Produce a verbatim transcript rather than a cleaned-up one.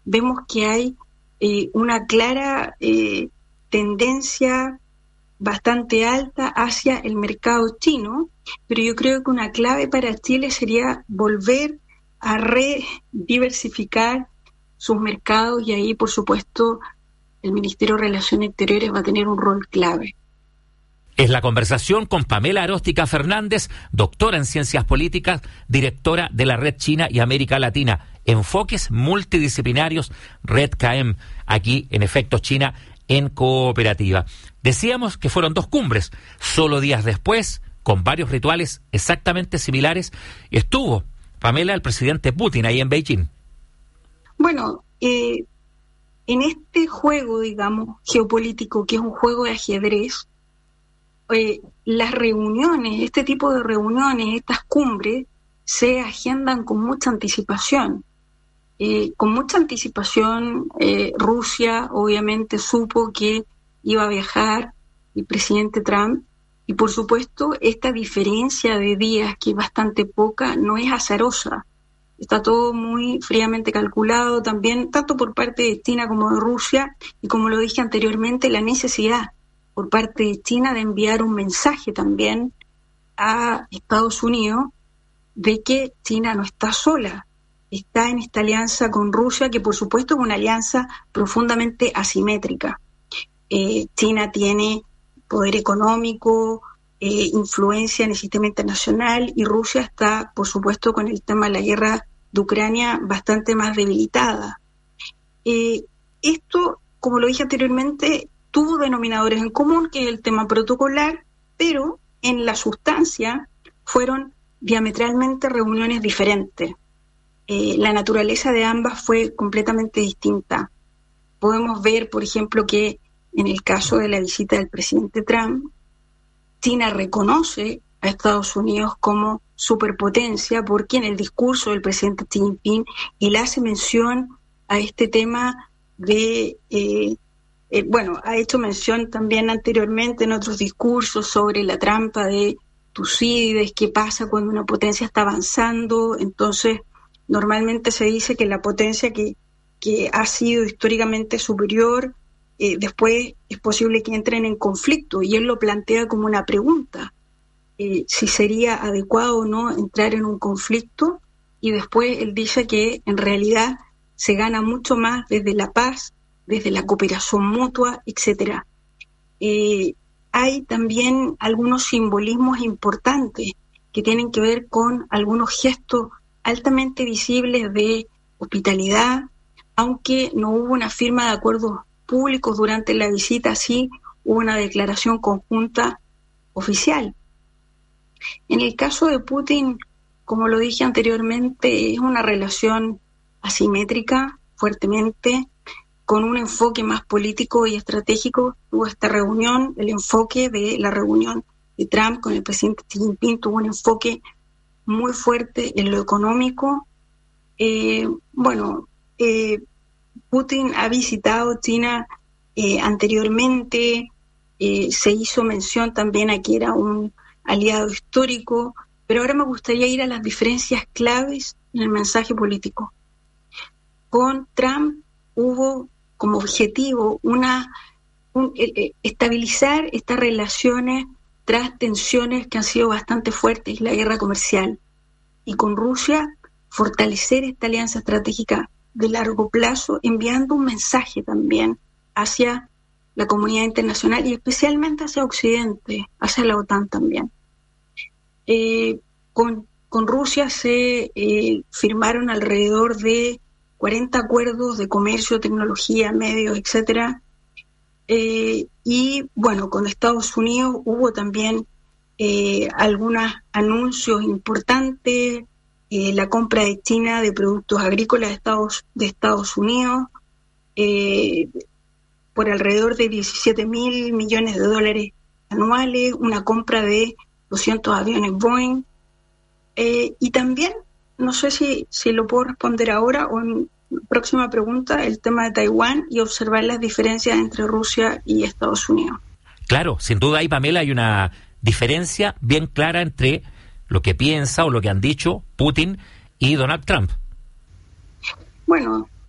vemos que hay eh, una clara eh, tendencia bastante alta hacia el mercado chino, pero yo creo que una clave para Chile sería volver a rediversificar sus mercados, y ahí, por supuesto, el Ministerio de Relaciones Exteriores va a tener un rol clave. Es la conversación con Pamela Aróstica Fernández, doctora en Ciencias Políticas, directora de la Red China y América Latina, Enfoques Multidisciplinarios, Red C A E M, aquí en efecto China en cooperativa. Decíamos que fueron dos cumbres, solo días después, con varios rituales exactamente similares, estuvo, Pamela, el presidente Putin ahí en Beijing. Bueno, eh, en este juego, digamos, geopolítico, que es un juego de ajedrez, eh, las reuniones, este tipo de reuniones, estas cumbres, se agendan con mucha anticipación. Eh, con mucha anticipación, eh, Rusia obviamente supo que iba a viajar el presidente Trump, y por supuesto esta diferencia de días, que es bastante poca, no es azarosa. Está todo muy fríamente calculado también, tanto por parte de China como de Rusia, y como lo dije anteriormente, la necesidad por parte de China de enviar un mensaje también a Estados Unidos de que China no está sola, está en esta alianza con Rusia, que por supuesto es una alianza profundamente asimétrica. Eh, China tiene poder económico, eh, influencia en el sistema internacional, y Rusia está, por supuesto, con el tema de la guerra de Ucrania bastante más debilitada. Eh, esto, como lo dije anteriormente, tuvo denominadores en común, que es el tema protocolar, pero en la sustancia fueron diametralmente reuniones diferentes. Eh, la naturaleza de ambas fue completamente distinta. Podemos ver, por ejemplo, que en el caso de la visita del presidente Trump, China reconoce a Estados Unidos como superpotencia, porque en el discurso del presidente Xi Jinping él hace mención a este tema de, eh, eh, bueno, ha hecho mención también anteriormente en otros discursos sobre la trampa de Tucídides, qué pasa cuando una potencia está avanzando. Entonces, normalmente se dice que la potencia que, que ha sido históricamente superior, eh, después es posible que entren en conflicto, y él lo plantea como una pregunta, eh, si sería adecuado o no entrar en un conflicto, y después él dice que en realidad se gana mucho más desde la paz, desde la cooperación mutua, etcétera. Eh, hay también algunos simbolismos importantes que tienen que ver con algunos gestos altamente visibles de hospitalidad, aunque no hubo una firma de acuerdos públicos durante la visita, sí hubo una declaración conjunta oficial. En el caso de Putin, como lo dije anteriormente, es una relación asimétrica, fuertemente, con un enfoque más político y estratégico. Tuvo esta reunión, el enfoque de la reunión de Trump con el presidente Xi Jinping tuvo un enfoque muy fuerte en lo económico. Eh, bueno, eh, Putin ha visitado China eh, anteriormente, eh, se hizo mención también a que era un aliado histórico, pero ahora me gustaría ir a las diferencias claves en el mensaje político. Con Trump hubo como objetivo una un, eh, estabilizar estas relaciones tras tensiones que han sido bastante fuertes, la guerra comercial, y con Rusia fortalecer esta alianza estratégica de largo plazo, enviando un mensaje también hacia la comunidad internacional y especialmente hacia Occidente, hacia la OTAN también. Eh, con, con Rusia se eh, firmaron alrededor de cuarenta acuerdos de comercio, tecnología, medios, etcétera. Eh, y bueno, con Estados Unidos hubo también eh, algunos anuncios importantes, eh, la compra de China de productos agrícolas de Estados, de Estados Unidos, eh, por alrededor de diecisiete mil millones de dólares anuales, una compra de doscientos aviones Boeing, eh, y también, no sé si, si lo puedo responder ahora o en próxima pregunta, el tema de Taiwán y observar las diferencias entre Rusia y Estados Unidos. Claro, sin duda ahí, Pamela, hay una diferencia bien clara entre lo que piensa o lo que han dicho Putin y Donald Trump. Bueno,